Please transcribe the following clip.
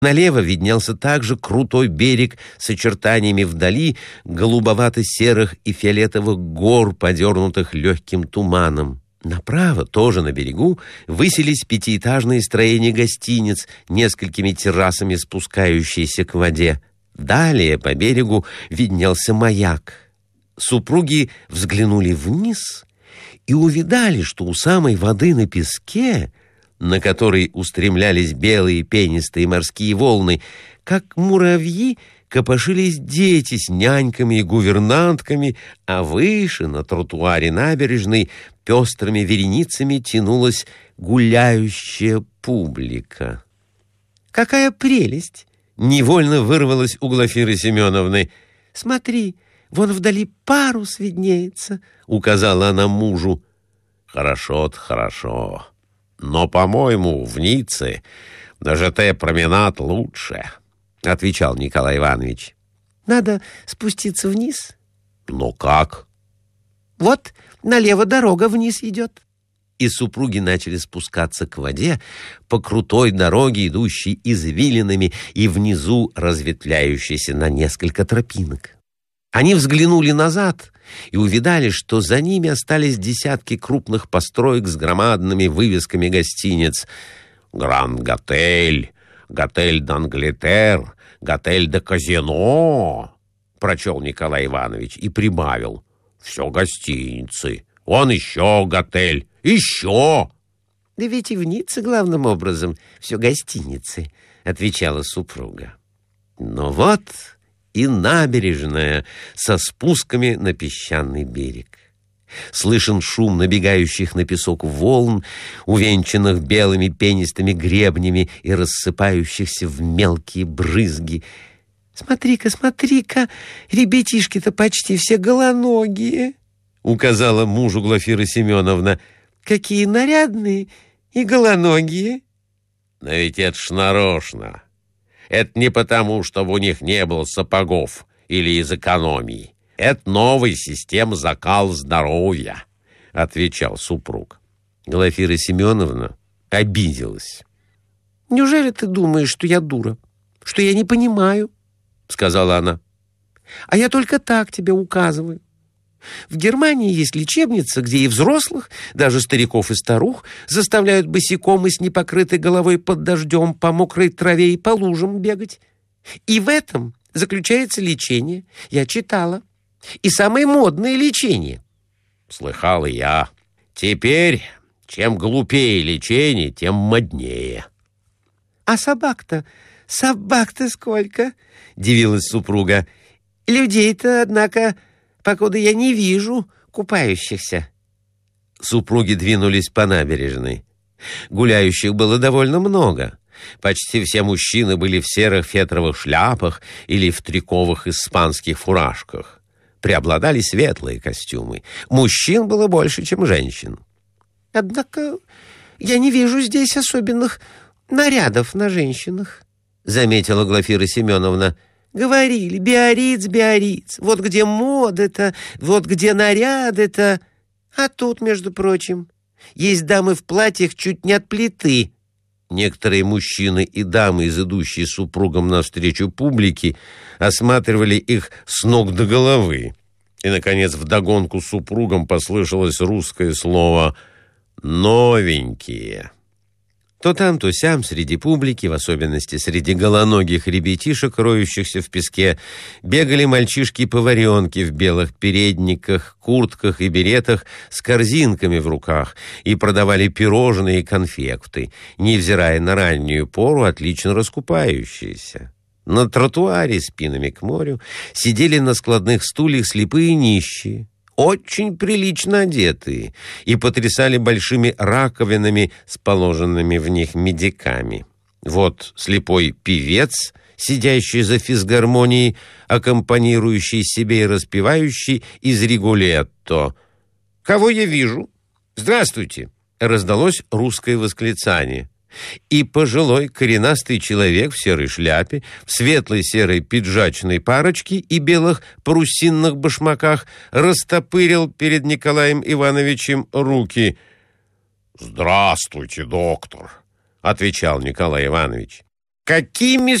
Налево виднелся также крутой берег с очертаниями вдали голубовато-серых и фиолетовых гор, подернутых легким туманом. Направо, тоже на берегу, высились пятиэтажные строения гостиниц, несколькими террасами спускающиеся к воде. Далее по берегу виднелся маяк. Супруги взглянули вниз и увидали, что у самой воды на песке, на который устремлялись белые пенистые морские волны, как муравьи, копошились дети с няньками и гувернантками, а выше, на тротуаре набережной, пестрыми вереницами тянулась гуляющая публика. «Какая прелесть!» — невольно вырвалась у Глафиры Семеновны. «Смотри, вон вдали парус виднеется», — указала она мужу. «Хорошо-то хорошо. Но, по-моему, в Ницце на ЖТ-променад лучше», — отвечал Николай Иванович. «Надо спуститься вниз». «Ну как?» «Вот налево дорога вниз идет». И супруги начали спускаться к воде по крутой дороге, идущей извилинами и внизу разветвляющейся на несколько тропинок. Они взглянули назад и увидали, что за ними остались десятки крупных построек с громадными вывесками гостиниц. «Гранд-Готель», «Готель d'Ангleterre», «Готель де Казино», — прочел Николай Иванович и прибавил. «Все гостиницы. Вон еще готель. Еще!» «Да ведь и в Ницце главным образом все гостиницы», — отвечала супруга. Но вот и набережная со спусками на песчаный берег. Слышен шум набегающих на песок волн, увенчанных белыми пенистыми гребнями и рассыпающихся в мелкие брызги. «Смотри-ка, смотри-ка, ребятишки-то почти все голоногие», — указала мужу Глафира Семеновна. «Какие нарядные и голоногие». «Но ведь это ж нарочно. Это не потому, чтобы у них не было сапогов или из экономии. Это новая система закала здоровья», — отвечал супруг. Глафира Семеновна обиделась. «Неужели ты думаешь, что я дура, что я не понимаю?» — сказала она. «А я только так тебе указываю. В Германии есть лечебница, где и взрослых, даже стариков и старух, заставляют босиком и с непокрытой головой под дождем по мокрой траве и по лужам бегать. И в этом заключается лечение. Я читала. И самое модное лечение». «Слыхал и я. Теперь, чем глупее лечение, тем моднее». «А собак-то сколько?» — дивилась супруга. «Людей-то, однако, покуда я не вижу купающихся». Супруги двинулись по набережной. Гуляющих было довольно много. Почти все мужчины были в серых фетровых шляпах или в триковых испанских фуражках. Преобладали светлые костюмы. Мужчин было больше, чем женщин. «Однако я не вижу здесь особенных нарядов на женщинах», — заметила Глафира Семеновна. «Говорили, Биарриц, вот где мода-то, вот где наряды-то. А тут, между прочим, есть дамы в платьях чуть не от плиты». Некоторые мужчины и дамы из идущей супругам навстречу публики осматривали их с ног до головы. И, наконец, вдогонку супругам послышалось русское слово «новенькие». То там, то сям среди публики, в особенности среди голоногих ребятишек, роющихся в песке, бегали мальчишки-поваренки в белых передниках, куртках и беретах с корзинками в руках и продавали пирожные и конфекты, невзирая на раннюю пору, отлично раскупающиеся. На тротуаре спинами к морю сидели на складных стульях слепые нищие, очень прилично одетые, и потрясали большими раковинами с положенными в них медиками. Вот слепой певец, сидящий за физгармонией, аккомпанирующий себе и распевающий из Риголетто. «Кого я вижу? Здравствуйте!» — раздалось русское восклицание. И пожилой коренастый человек в серой шляпе, в светлой серой пиджачной парочке и белых парусинных башмаках растопырил перед Николаем Ивановичем руки. «Здравствуйте, доктор», — отвечал Николай Иванович. Какими